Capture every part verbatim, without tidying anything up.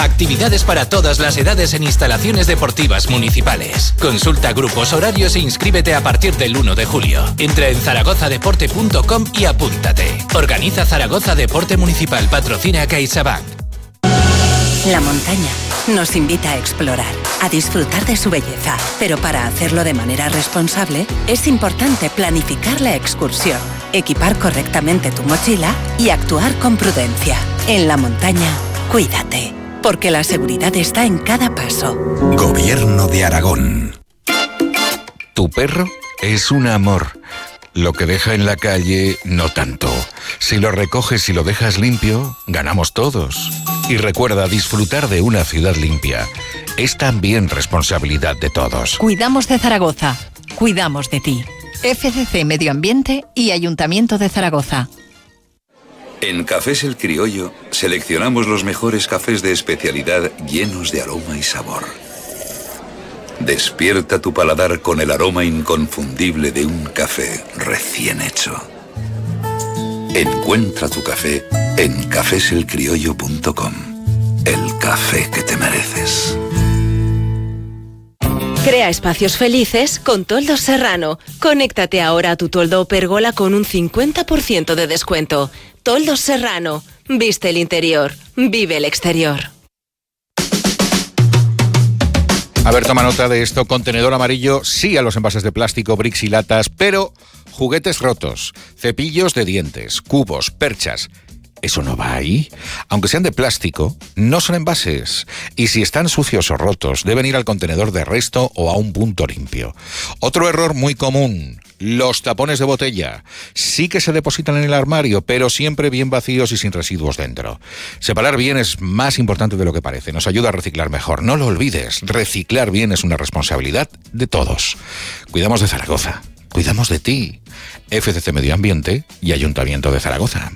Actividades para todas las edades en instalaciones deportivas municipales. Consulta grupos, horarios e inscríbete a partir del uno de julio. Entra en zaragoza deporte punto com y apúntate. Organiza Zaragoza Deporte Municipal. Patrocina CaixaBank. La montaña nos invita a explorar, a disfrutar de su belleza. Pero para hacerlo de manera responsable, es importante planificar la excursión, equipar correctamente tu mochila y actuar con prudencia. En la montaña, cuídate, porque la seguridad está en cada paso. Gobierno de Aragón. Tu perro es un amor. Lo que deja en la calle, no tanto. Si lo recoges y lo dejas limpio, ganamos todos. Y recuerda, disfrutar de una ciudad limpia es también responsabilidad de todos. Cuidamos de Zaragoza. Cuidamos de ti. F C C Medio Ambiente y Ayuntamiento de Zaragoza. En Cafés El Criollo seleccionamos los mejores cafés de especialidad llenos de aroma y sabor. Despierta tu paladar con el aroma inconfundible de un café recién hecho. Encuentra tu café en cafés el criollo punto com. El café que te mereces. Crea espacios felices con Toldos Serrano. Conéctate ahora a tu toldo o pérgola con un cincuenta por ciento de descuento. Toldos Serrano. Viste el interior. Vive el exterior. A ver, toma nota de esto. Contenedor amarillo, sí a los envases de plástico, bricks y latas, pero juguetes rotos, cepillos de dientes, cubos, perchas. ¿Eso no va ahí? Aunque sean de plástico, no son envases. Y si están sucios o rotos, deben ir al contenedor de resto o a un punto limpio. Otro error muy común: los tapones de botella. Sí que se depositan en el armario, pero siempre bien vacíos y sin residuos dentro. Separar bien es más importante de lo que parece. Nos ayuda a reciclar mejor. No lo olvides, reciclar bien es una responsabilidad de todos. Cuidamos de Zaragoza. Cuidamos de ti. F C C Medio Ambiente y Ayuntamiento de Zaragoza.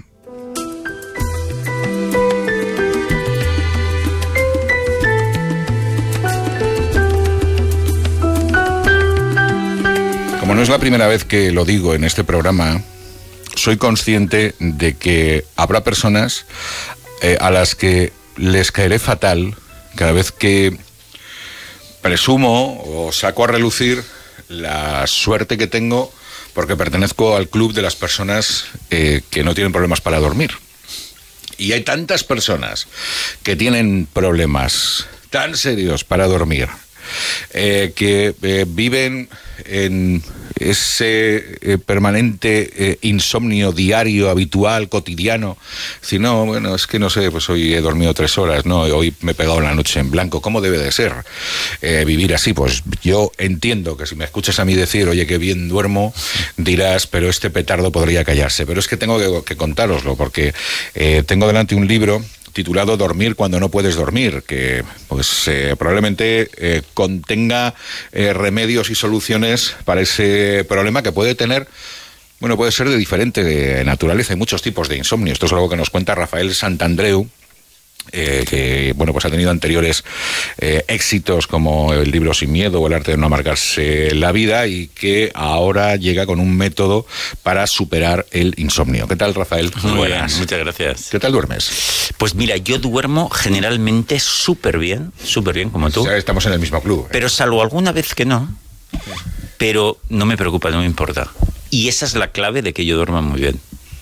Como no es la primera vez que lo digo en este programa, soy consciente de que habrá personas eh, a las que les caeré fatal cada vez que presumo o saco a relucir la suerte que tengo porque pertenezco al club de las personas eh, que no tienen problemas para dormir. Y hay tantas personas que tienen problemas tan serios para dormir, eh, que eh, viven en ese eh, permanente eh, insomnio diario, habitual, cotidiano. Si no, bueno, es que no sé, pues hoy he dormido tres horas, ¿no? Hoy me he pegado la noche en blanco. ¿Cómo debe de ser eh, vivir así? Pues yo entiendo que si me escuchas a mí decir, oye, qué bien duermo, dirás, pero este petardo podría callarse. Pero es que tengo que, que contároslo, porque eh, tengo delante un libro titulado Dormir cuando no puedes dormir, que pues eh, probablemente eh, contenga eh, remedios y soluciones para ese problema que puede tener, bueno, puede ser de diferente de naturaleza. Hay muchos tipos de insomnio. Esto es algo que nos cuenta Rafael Santandreu, Eh, que bueno, pues ha tenido anteriores eh, éxitos como el libro Sin Miedo o El arte de no amargarse la vida, y que ahora llega con un método para superar el insomnio. ¿Qué tal, Rafael? Muy buenas, muchas gracias. ¿Qué tal duermes? Pues mira, yo duermo generalmente súper bien, súper bien como tú. O sea, estamos en el mismo club, ¿eh? Pero salvo alguna vez que no, pero no me preocupa, no me importa. Y esa es la clave de que yo duerma muy bien.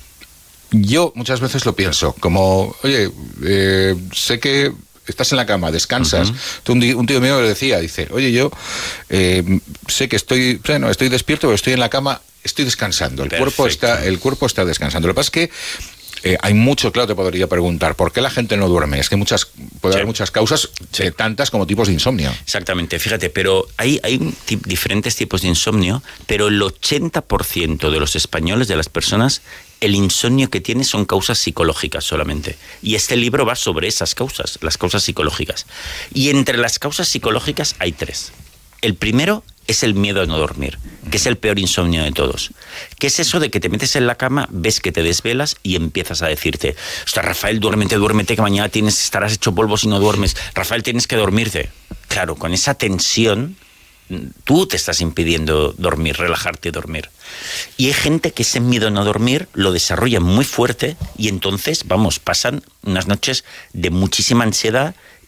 Yo muchas veces lo pienso, como, oye, eh, sé que estás en la cama, descansas. Uh-huh. Un, un tío mío me decía, dice, oye, yo eh, sé que estoy, bueno, estoy despierto, pero estoy en la cama, estoy descansando. El cuerpo está, el cuerpo está descansando. Lo que pasa es que Eh, hay mucho, claro, te podría preguntar, ¿por qué la gente no duerme? Es que muchas puede sí. haber muchas causas, sí. eh, tantas como tipos de insomnio. Exactamente, fíjate, pero hay, hay t- diferentes tipos de insomnio, pero el ochenta por ciento de los españoles, de las personas, el insomnio que tiene son causas psicológicas solamente. Y este libro va sobre esas causas, las causas psicológicas. Y entre las causas psicológicas hay tres. El primero es el miedo a no dormir, que es el peor insomnio de todos. ¿Qué es eso de que te metes en la cama, ves que te desvelas y empiezas a decirte, ostras, Rafael, duérmete, duérmete, que mañana tienes, estarás hecho polvo si no duermes. Rafael, tienes que dormirte. Claro, con esa tensión, tú te estás impidiendo dormir, relajarte y dormir. Y hay gente que ese miedo a no dormir lo desarrolla muy fuerte y entonces, vamos, pasan unas noches de muchísima ansiedad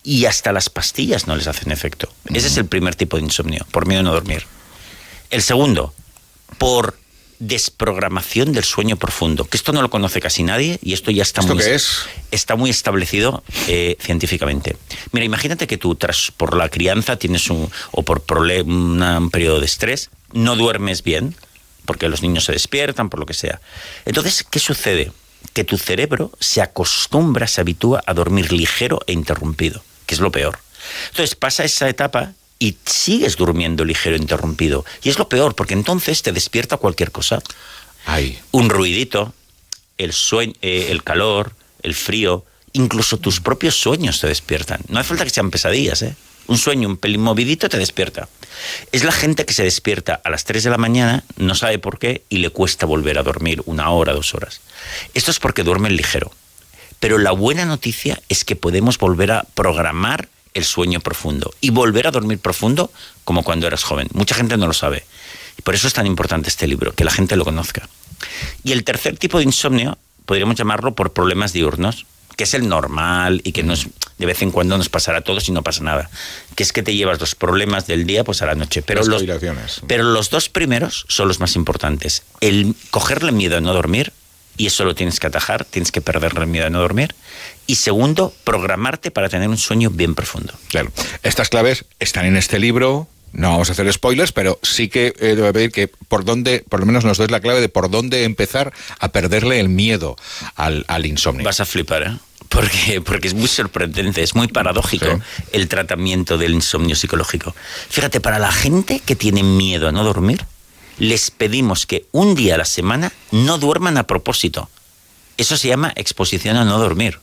y hasta las pastillas no les hacen efecto. Uh-huh. Ese es el primer tipo de insomnio, por miedo a no dormir. El segundo, por desprogramación del sueño profundo, que esto no lo conoce casi nadie y esto ya está, ¿Esto muy, qué es? está muy establecido eh, científicamente. Mira, imagínate que tú tras, por la crianza tienes un, o por problema, un periodo de estrés, no duermes bien, porque los niños se despiertan, por lo que sea. Entonces, ¿qué sucede? Que tu cerebro se acostumbra, se habitúa a dormir ligero e interrumpido, que es lo peor. Entonces pasa esa etapa y sigues durmiendo ligero e interrumpido. Y es lo peor, porque entonces te despierta cualquier cosa. Ay. Un ruidito, el sueño, eh, el calor, el frío, incluso tus propios sueños te despiertan. No hace falta que sean pesadillas, ¿eh? Un sueño, un pelín movidito te despierta. Es la gente que se despierta a las tres de la mañana, no sabe por qué, y le cuesta volver a dormir una hora, dos horas. Esto es porque duermen ligero. Pero la buena noticia es que podemos volver a programar el sueño profundo y volver a dormir profundo como cuando eras joven. Mucha gente no lo sabe. Y por eso es tan importante este libro, que la gente lo conozca. Y el tercer tipo de insomnio, podríamos llamarlo por problemas diurnos, que es el normal y que nos, de vez en cuando nos pasará a todos y no pasa nada. Que es que te llevas los problemas del día pues a la noche. Pero, los, pero los dos primeros son los más importantes. El cogerle miedo a no dormir, y eso lo tienes que atajar, tienes que perderle miedo a no dormir. Y segundo, programarte para tener un sueño bien profundo. Claro. Estas claves están en este libro. No vamos a hacer spoilers, pero sí que eh, debo pedir que por dónde, por lo menos nos des la clave de por dónde empezar a perderle el miedo al, al insomnio. Vas a flipar, ¿eh? Porque, porque es muy sorprendente, es muy paradójico, sí, el tratamiento del insomnio psicológico. Fíjate, para la gente que tiene miedo a no dormir, les pedimos que un día a la semana no duerman a propósito. Eso se llama exposición a no dormir.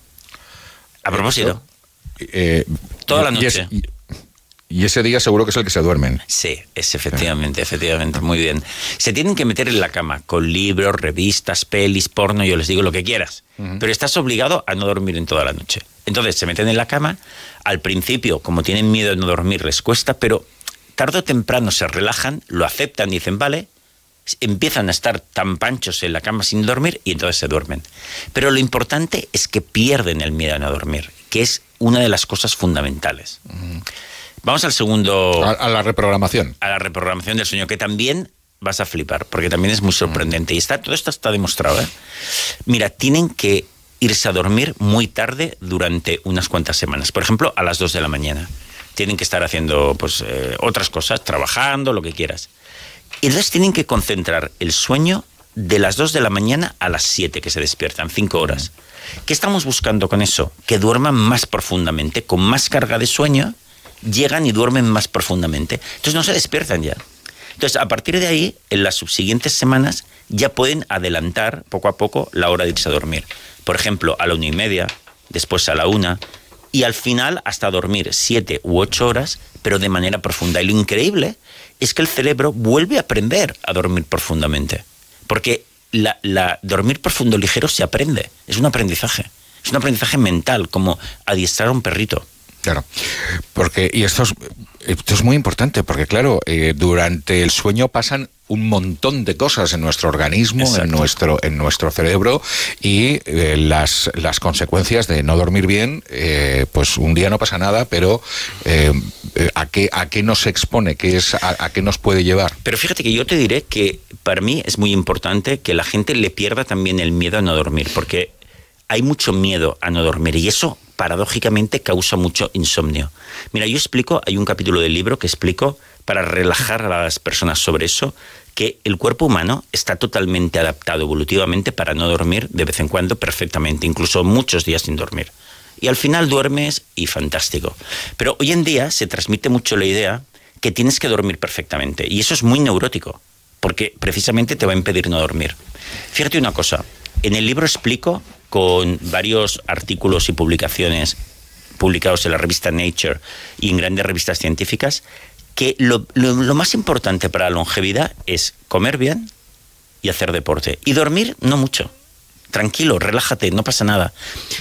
A propósito. Eh, Toda la noche. Y, es, y, y ese día seguro que es el que se duermen. Sí, es efectivamente, sí. efectivamente, muy bien. Se tienen que meter en la cama con libros, revistas, pelis, porno, yo les digo lo que quieras. Uh-huh. Pero estás obligado a no dormir en toda la noche. Entonces se meten en la cama. Al principio, como tienen miedo de no dormir, les cuesta, pero tarde o temprano se relajan, lo aceptan y dicen, vale, empiezan a estar tan panchos en la cama sin dormir y entonces se duermen. Pero lo importante es que pierden el miedo a no dormir, que es una de las cosas fundamentales. Uh-huh. Vamos al segundo... A, a la reprogramación. A la reprogramación del sueño, que también vas a flipar, porque también es muy sorprendente. Uh-huh. Y está, todo esto está demostrado, ¿eh? Mira, tienen que irse a dormir muy tarde durante unas cuantas semanas. Por ejemplo, a las dos de la mañana. Tienen que estar haciendo pues eh, otras cosas, trabajando, lo que quieras. Y entonces tienen que concentrar el sueño de las dos de la mañana a las siete, que se despiertan, cinco horas. ¿Qué estamos buscando con eso? Que duerman más profundamente, con más carga de sueño, llegan y duermen más profundamente. Entonces no se despiertan ya. Entonces, a partir de ahí, en las subsiguientes semanas, ya pueden adelantar poco a poco la hora de irse a dormir. Por ejemplo, a la una y media, después a la una, y al final hasta dormir siete u ocho horas, pero de manera profunda. Y lo increíble es que el cerebro vuelve a aprender a dormir profundamente. Porque la, la dormir profundo ligero se aprende. Es un aprendizaje. Es un aprendizaje mental, como adiestrar a un perrito. Claro, porque, y esto es, esto es muy importante, porque claro, eh, durante el sueño pasan un montón de cosas en nuestro organismo, en nuestro, en nuestro cerebro, y eh, las, las consecuencias de no dormir bien, eh, pues un día no pasa nada, pero eh, ¿a qué, a qué nos expone? ¿Qué es, a, ¿A qué nos puede llevar? Pero fíjate que yo te diré que para mí es muy importante que la gente le pierda también el miedo a no dormir, porque hay mucho miedo a no dormir, y eso paradójicamente causa mucho insomnio. Mira, yo explico, hay un capítulo del libro que explico para relajar a las personas sobre eso, que el cuerpo humano está totalmente adaptado evolutivamente para no dormir de vez en cuando perfectamente, incluso muchos días sin dormir. Y al final duermes y fantástico. Pero hoy en día se transmite mucho la idea que tienes que dormir perfectamente, y eso es muy neurótico, porque precisamente te va a impedir no dormir. Fíjate una cosa, en el libro explico, con varios artículos y publicaciones publicados en la revista Nature y en grandes revistas científicas, que lo, lo, lo más importante para la longevidad es comer bien y hacer deporte. Y dormir no mucho. Tranquilo, relájate, no pasa nada.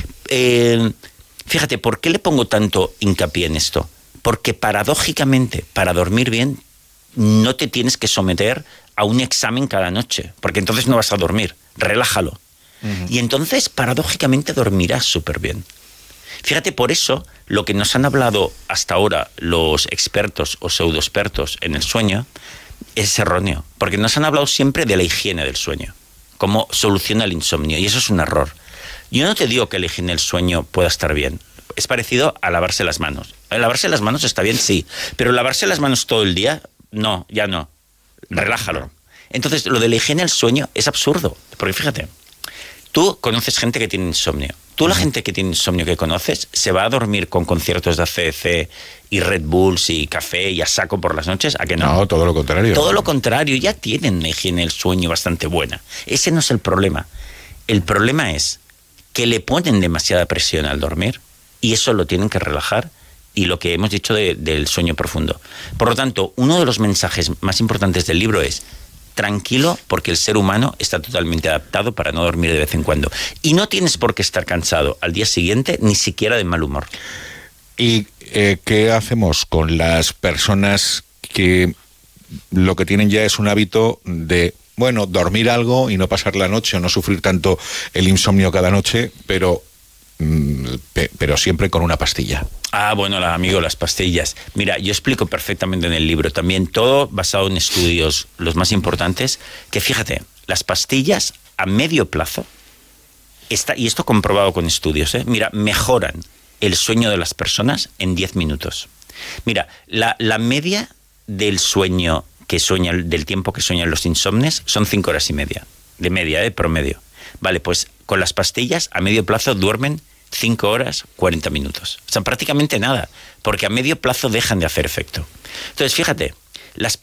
Eh, fíjate, ¿por qué le pongo tanto hincapié en esto? Porque paradójicamente, para dormir bien, no te tienes que someter a un examen cada noche, porque entonces no vas a dormir. Relájalo. Uh-huh. Y entonces, paradójicamente, dormirás súper bien. Fíjate, por eso, Lo que nos han hablado hasta ahora los expertos o pseudoexpertos en el sueño es erróneo, porque nos han hablado siempre de la higiene del sueño como solución al insomnio, y eso es un error. Yo no te digo que la higiene del sueño pueda estar bien. Es parecido a lavarse las manos. Lavarse las manos está bien, sí, pero lavarse las manos todo el día, no, ya no. Relájalo. Entonces, lo de la higiene del sueño es absurdo, porque fíjate, tú conoces gente que tiene insomnio. Tú, la gente que tiene insomnio que conoces, se va a dormir con conciertos de A C D C y Red Bulls y café y a saco por las noches, ¿a que no? No, todo lo contrario. Todo lo contrario, ya tienen una higiene del sueño bastante buena. Ese no es el problema. El problema es que le ponen demasiada presión al dormir y eso lo tienen que relajar, y lo que hemos dicho de, del sueño profundo. Por lo tanto, uno de los mensajes más importantes del libro es: tranquilo, porque el ser humano está totalmente adaptado para no dormir de vez en cuando. Y no tienes por qué estar cansado al día siguiente, ni siquiera de mal humor. ¿Y eh, qué hacemos con las personas que lo que tienen ya es un hábito de, bueno, dormir algo y no pasar la noche o no sufrir tanto el insomnio cada noche, pero, mm, pe, pero siempre con una pastilla? Ah, bueno, amigo, las pastillas. Mira, yo explico perfectamente en el libro, también todo basado en estudios, los más importantes, que fíjate, las pastillas a medio plazo, está, y esto comprobado con estudios, ¿eh? Mira, mejoran el sueño de las personas en diez minutos. Mira, la, la media del sueño que sueñan, del tiempo que sueñan los insomnes, son cinco horas y media, de media, ¿eh? Promedio. Vale, pues con las pastillas a medio plazo duermen cinco horas, cuarenta minutos. O sea, prácticamente nada, porque a medio plazo dejan de hacer efecto. Entonces, fíjate, las